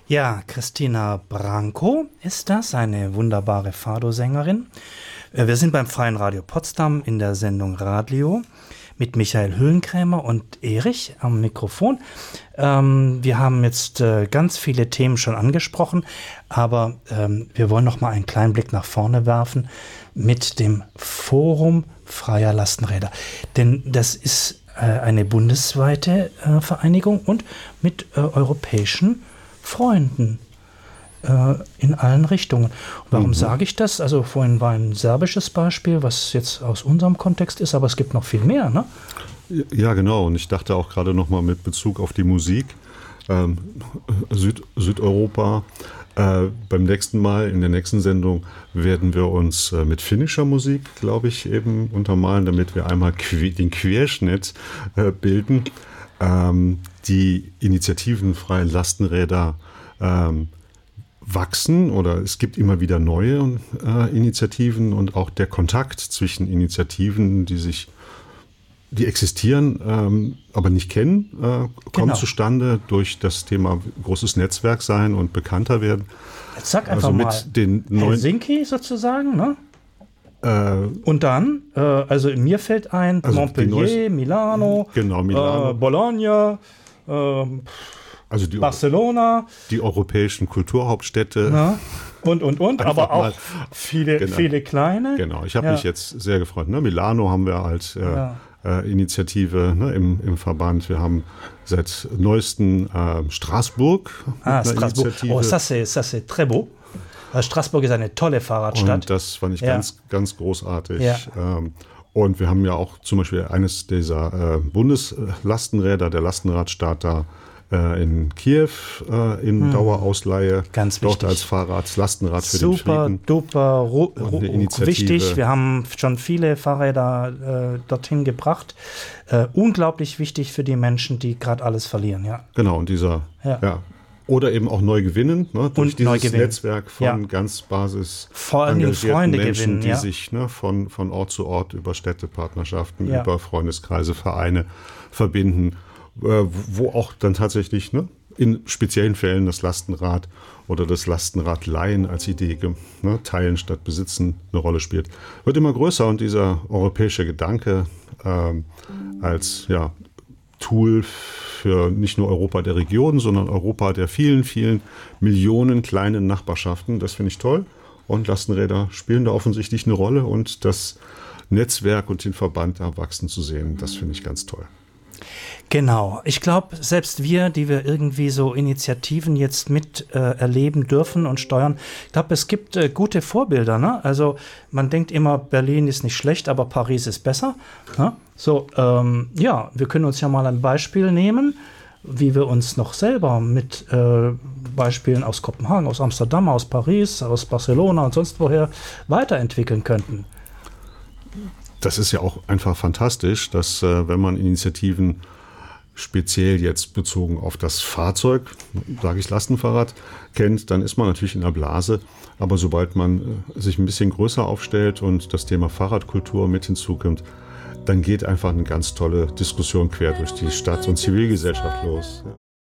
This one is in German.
Ja, Christina Branco ist das, eine wunderbare Fado-Sängerin. Wir sind beim Freien Radio Potsdam in der Sendung Radlio mit Michael Hüllenkrämer und Erich am Mikrofon. Wir haben jetzt ganz viele Themen schon angesprochen, aber wir wollen noch mal einen kleinen Blick nach vorne werfen mit dem Forum Freier Lastenräder. Denn das ist eine bundesweite Vereinigung und mit europäischen Freunden in allen Richtungen. Und warum sage ich das? Also vorhin war ein serbisches Beispiel, was jetzt aus unserem Kontext ist, aber es gibt noch viel mehr, ne? Ja, genau. Und ich dachte auch gerade noch mal mit Bezug auf die Musik. Südeuropa. Beim nächsten Mal, in der nächsten Sendung, werden wir uns mit finnischer Musik, glaube ich, eben untermalen, damit wir einmal den Querschnitt bilden. Die Initiativen Freie Lastenräder wachsen oder es gibt immer wieder neue Initiativen und auch der Kontakt zwischen Initiativen, die existieren, aber nicht kennen, kommt zustande durch das Thema großes Netzwerk sein und bekannter werden. Jetzt sag einfach also mal, mit den Helsinki sozusagen, ne? Und dann, also mir fällt ein, also Montpellier, Milano, Bologna, also Barcelona. Die europäischen Kulturhauptstädte. Ja. Und, aber auch viele kleine. Genau, ich habe mich jetzt sehr gefreut. Ne? Milano haben wir als Initiative im Verband. Wir haben seit neuestem Straßburg. Straßburg. Oh, ça c'est très beau. Straßburg ist eine tolle Fahrradstadt. Und das fand ich ganz, ganz großartig. Ja. Und wir haben ja auch zum Beispiel eines dieser Bundeslastenräder, der Lastenradstaat da in Kiew in Dauerausleihe. Ganz wichtig. Dort als Lastenrad für den Frieden. Super, wichtig. Wir haben schon viele Fahrräder dorthin gebracht. Unglaublich wichtig für die Menschen, die gerade alles verlieren. Ja. Genau, und oder eben auch neu gewinnen, ne, durch dieses Netzwerk von ganz Basis vor allem Freunde Menschen, die sich von Ort zu Ort über Städtepartnerschaften, über Freundeskreise, Vereine verbinden, wo auch dann tatsächlich in speziellen Fällen das Lastenrad oder das Lastenradleihen als Idee, teilen statt besitzen, eine Rolle spielt. Wird immer größer und dieser europäische Gedanke als Tool für nicht nur Europa der Region, sondern Europa der vielen, vielen Millionen kleinen Nachbarschaften. Das finde ich toll. Und Lastenräder spielen da offensichtlich eine Rolle. Und das Netzwerk und den Verband da wachsen zu sehen, das finde ich ganz toll. Genau. Ich glaube, selbst wir, die wir irgendwie so Initiativen jetzt mit erleben dürfen und steuern, ich glaube, es gibt gute Vorbilder. Ne? Also man denkt immer, Berlin ist nicht schlecht, aber Paris ist besser. Ne? So, wir können uns ja mal ein Beispiel nehmen, wie wir uns noch selber mit Beispielen aus Kopenhagen, aus Amsterdam, aus Paris, aus Barcelona und sonst woher weiterentwickeln könnten. Das ist ja auch einfach fantastisch, dass wenn man Initiativen speziell jetzt bezogen auf das Fahrzeug, sage ich Lastenfahrrad, kennt, dann ist man natürlich in der Blase. Aber sobald man sich ein bisschen größer aufstellt und das Thema Fahrradkultur mit hinzukommt, dann geht einfach eine ganz tolle Diskussion quer durch die Stadt und Zivilgesellschaft los.